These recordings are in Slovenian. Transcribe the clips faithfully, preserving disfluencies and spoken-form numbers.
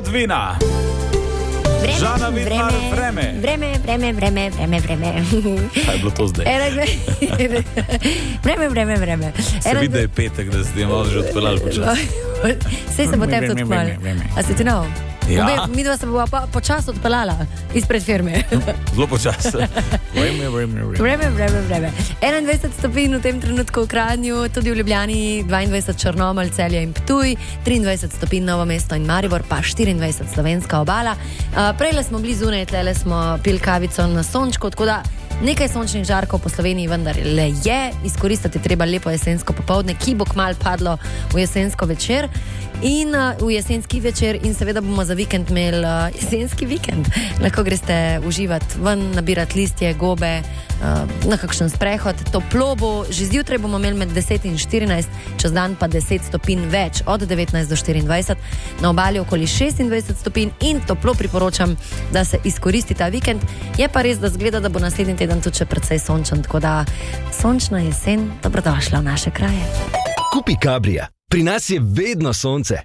Gotvina. Vreme, Žana Vidmar, vreme. Vreme, vreme, vreme, vreme, vreme. Kaj je bilo to zdaj? Vreme, vreme, vreme. Se vidi, da je petek, da se ti je malo že odpeljali počasi. Sej se bo tebi to odpeljali. A si ti nov? Ja. Mi dva se bo pa počasi odpeljala izpred firme. Zelo počasi. Vreme, vreme, vreme. Vreme, vreme, vreme. enaindvajset stopinj v tem trenutku v Kranju, tudi v Ljubljani, dvaindvajset Črnomelj, Celje in Ptuj, triindvajset stopinj Novo mesto in Maribor, pa štiriindvajset Slovenska obala. Uh, prejle smo bili zunaj, tlele smo pili kavico na sončku, tako da nekaj sončnih žarkov po Sloveniji vendar le je. Izkoristiti treba lepo jesensko popoldne, ki bo kmalu padlo v jesensko večer in uh, v jesenski večer in seveda bomo za vikend imeli uh, jesenski vikend. Lahko greste uživati ven, nabirati listje, gobe, uh, na kakšen sprehod. Toplo bo, že zjutraj bomo imeli med deset in štirinajst, čez dan pa deset stopinj več, od devetnajst do štiriindvajset, na obali okoli šestindvajset stopinj in toplo priporočam, da se izkoristi ta vikend. Je pa res, da zgleda, da bo naslednji teden tudi še precej sončen, tako da sončna jesen, dobrodošla v naše kraje. Kupi Cabrija. Pri nas je vedno sonce.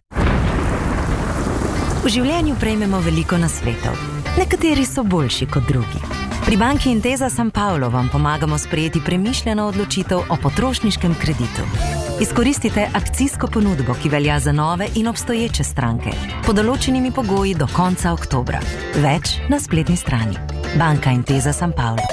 V življenju prejmemo veliko nasvetov. Nekateri so boljši kot drugi. Pri banki Intesa San Paolo vam pomagamo sprejeti premišljeno odločitev o potrošniškem kreditu. Izkoristite akcijsko ponudbo, ki velja za nove in obstoječe stranke, pod določenimi pogoji do konca oktobra. Več na spletni strani. Banka Intesa San Paolo.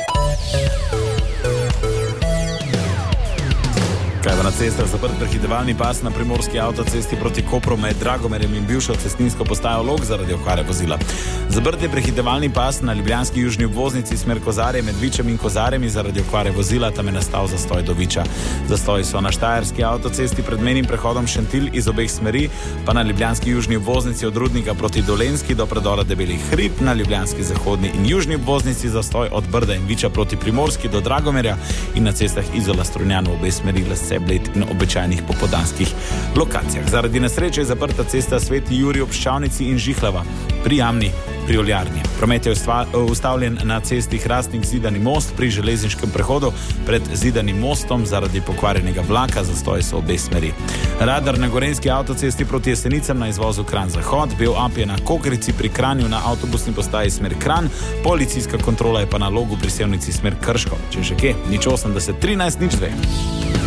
Kaj pa na cestah zaprt prehitevalni pas na primorski avtocesti proti Kopru med Dragomerjem in bivšo cestninsko postajo Log zaradi okvare vozila. Zaprt je prehitevalni pas na ljubljanski južni obvoznici smer Kozarje med Vičem in Kozarjem zaradi okvare vozila, tam je nastal zastoj do Viča. Zastoji so na štajerski avtocesti pred mejnim prehodom Šentilj iz obeh smeri, pa na ljubljanski južni obvoznici od Rudnika proti Dolenjski do predora Debeli hrib, na ljubljanski zahodni in južni obvoznici zastoj od Brda in Viča proti Primorski do Dragomerja in na cestah Izola Strunjan v obe smeri Bled in običajnih popodanskih lokacijah. Zaradi nesreče je zaprta cesta Sveti Jurij ob Ščavnici in Žihlava pri Jamni, pri Oljarni. Promet je ustavljen na cesti Hrastnik Zidani most pri železniškem prehodu pred Zidanim mostom zaradi pokvarjenega vlaka, zastoji so obe smeri. Radar na Gorenjski avtocesti proti Jesenicam na izvozu Kranj-Zahod, bil amp je na Kokrici pri Kranju na avtobusni postaji smer Kranj, policijska kontrola je pa na Logu pri Sevnici smer Krško. Če še kje, nič osemdeset trinajst, nič dve.